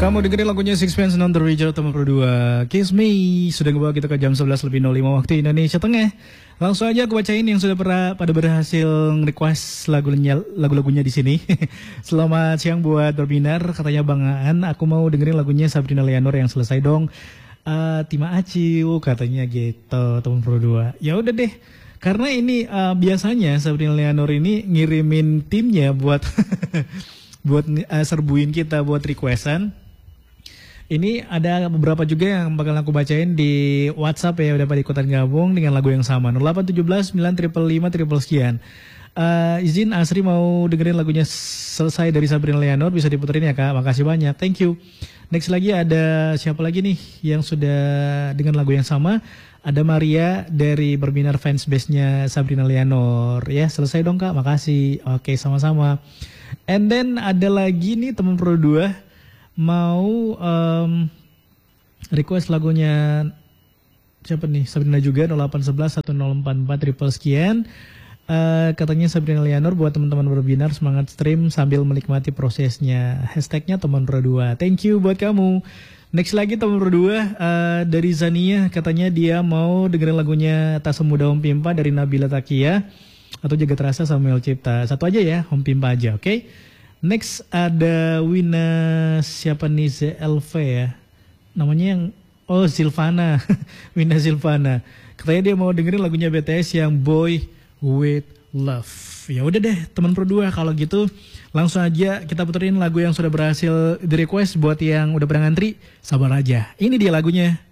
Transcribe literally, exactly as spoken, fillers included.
Kamu dengerin lagunya Sixpence None the Richer teman berdua Kiss Me. Sudah ngebawa kita ke jam sebelas lebih nol lima waktu Indonesia Tengah. Langsung aja aku bacain yang sudah pernah pada berhasil request lagunya lagu-lagunya di sini. Selamat siang buat berbinar, katanya Bang Aan, aku mau dengerin lagunya Sabrina Leonor yang selesai dong. Uh, Tima Aciu katanya gitu teman berdua. Ya udah deh. Karena ini uh, biasanya Sabrina Leonor ini ngirimin timnya buat buat uh, serbuin kita buat requestan. Ini ada beberapa juga yang bakal aku bacain di WhatsApp ya, udah pada ikutan gabung dengan lagu yang sama. nol delapan tujuh sembilan lima lima lima sekian. Uh, izin Asri mau dengerin lagunya selesai dari Sabrina Leonor, bisa diputerin ya Kak. Makasih banyak. Thank you. Next lagi ada siapa lagi nih yang sudah dengan lagu yang sama? Ada Maria dari Berbinar fans base-nya Sabrina Leonor. Ya, selesai dong Kak. Makasih. Oke, sama-sama. And then ada lagi nih teman Pro dua mau um, request lagunya siapa nih? Sabrina juga nol delapan satu satu satu nol empat empat triple sekian. Uh, katanya Sabrina Leonor buat teman-teman Berbinar semangat stream sambil menikmati prosesnya. Hashtagnya teman Pro dua. Thank you buat kamu. Next lagi teman Pro dua uh, dari Zania, katanya dia mau dengerin lagunya Tak Semudah Om Pimpa dari Nabila Takia atau Jagat Rasa Samuel Cipta. Satu aja ya, Om Pimpa aja, oke? Okay? Next ada Wina siapa nih, Z L V ya. Namanya yang oh Silvana. Wina Silvana. Katanya dia mau dengerin lagunya B T S yang Boy with Love. Ya udah deh teman Pro dua, kalau gitu langsung aja kita puterin lagu yang sudah berhasil di request. Buat yang udah pernah ngantri, sabar aja. Ini dia lagunya.